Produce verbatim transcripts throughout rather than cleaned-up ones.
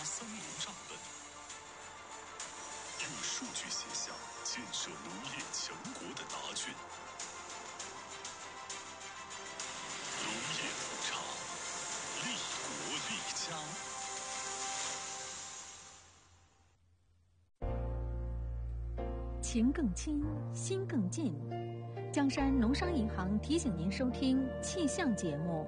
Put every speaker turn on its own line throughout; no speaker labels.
森林账本，用数据写下建设农业强国的答卷。农业普查，利国利
家。情更亲，心更近。江山农商银行提醒您收听气象节目。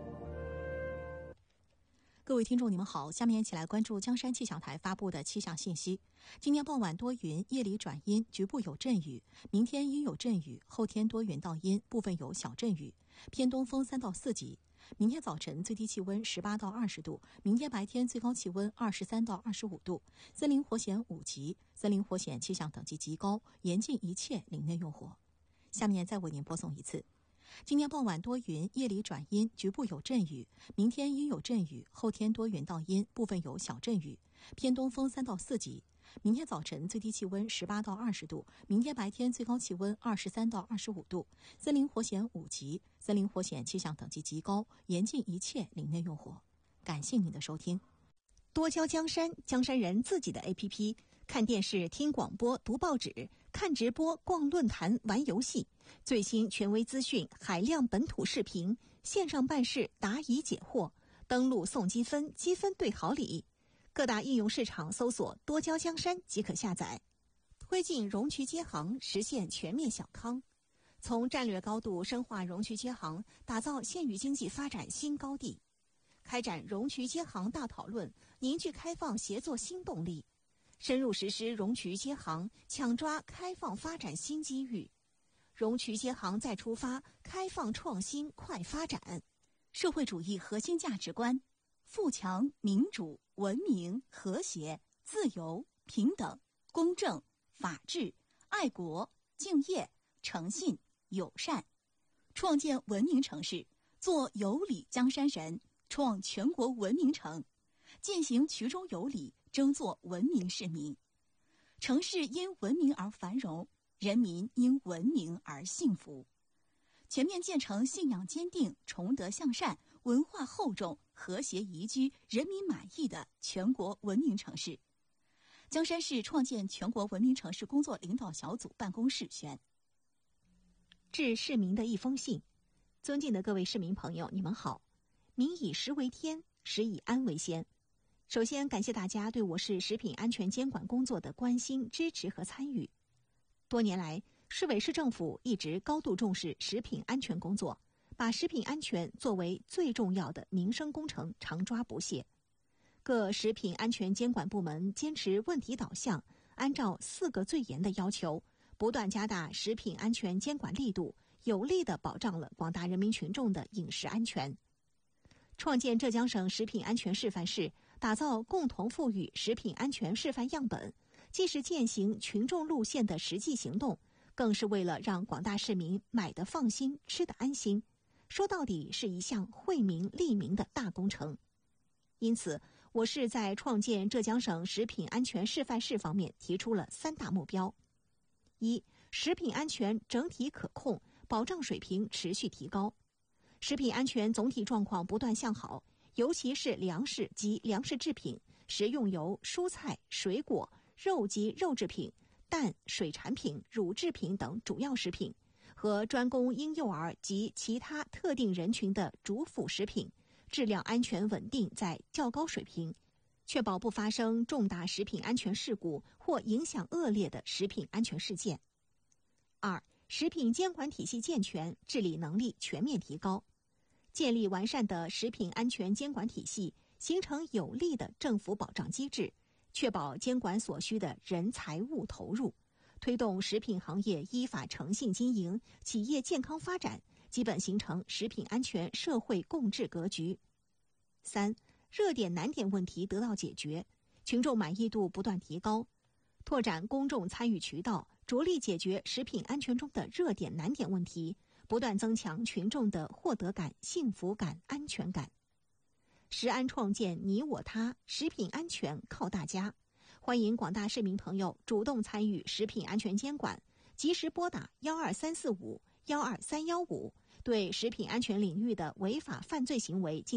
各位听众，你们好，下面一起来关注江山气象台发布的气象信息。今天傍晚多云，夜里转阴，局部有阵雨。明天阴有阵雨，后天多云到阴，部分有小阵雨，偏东风三到四级。明天早晨最低气温十八到二十度，明天白天最高气温二十三到二十五度。森林火险五级，森林火险气象等级极高，严禁一切林内用火。下面再为您播送一次。今天傍晚多云，夜里转阴，局部有阵雨。明天阴有阵雨，后天多云到阴，部分有小阵雨，偏东风三到四级。明天早晨最低气温十八到二十度，明天白天最高气温二十三到二十五度。森林火险五级，森林火险气象等级极高，严禁一切林内用火。感谢您的收听。
多交江山，江山人自己的 A P P， 看电视、听广播、读报纸、看直播、逛论坛、玩游戏，最新权威资讯、海量本土视频，线上办事答疑解惑，登录送积分，积分兑好礼。各大应用市场搜索多交江山即可下载。推进容渠接行，实现全面小康。从战略高度深化容渠接行，打造县域经济发展新高地。开展容渠接行大讨论，凝聚开放协作新动力，深入实施容渠接行，抢抓开放发展新机遇。容渠接行再出发，开放创新快发展。
社会主义核心价值观：富强、民主、文明、和谐、自由、平等、公正、法治、爱国、敬业、诚信、友善。创建文明城市，做有礼江山人，创全国文明城，践行衢中有礼，争做文明市民。城市因文明而繁荣，人民因文明而幸福。全面建成信仰坚定、崇德向善、文化厚重、和谐宜居、人民满意的全国文明城市。江山市创建全国文明城市工作领导小组办公室宣。
致市民的一封信。尊敬的各位市民朋友，你们好。民以食为天，食以安为先。首先感谢大家对我市食品安全监管工作的关心、支持和参与。多年来，市委市政府一直高度重视食品安全工作，把食品安全作为最重要的民生工程，常抓不懈。各食品安全监管部门坚持问题导向，按照四个最严的要求，不断加大食品安全监管力度，有力地保障了广大人民群众的饮食安全。创建浙江省食品安全示范市，打造共同富裕食品安全示范样本，既是践行群众路线的实际行动，更是为了让广大市民买得放心、吃得安心。说到底是一项惠民利民的大工程。因此，我市在创建浙江省食品安全示范市方面提出了三大目标：一、食品安全整体可控，保障水平持续提高。食品安全总体状况不断向好，尤其是粮食及粮食制品、食用油、蔬菜、水果、肉及肉制品、蛋、水产品、乳制品等主要食品和专供婴幼儿及其他特定人群的主辅食品，质量安全稳定在较高水平，确保不发生重大食品安全事故或影响恶劣的食品安全事件。二、食品监管体系健全，治理能力全面提高。建立完善的食品安全监管体系，形成有力的政府保障机制，确保监管所需的人财物投入，推动食品行业依法诚信经营，企业健康发展，基本形成食品安全社会共治格局。三、热点难点问题得到解决，群众满意度不断提高，拓展公众参与渠道，着力解决食品安全中的热点难点问题，不断增强群众的获得感、幸福感、安全感。食安创建你我他，食品安全靠大家。欢迎广大市民朋友主动参与食品安全监管，及时拨打幺二三四五幺二三幺五，对食品安全领域的违法犯罪行为进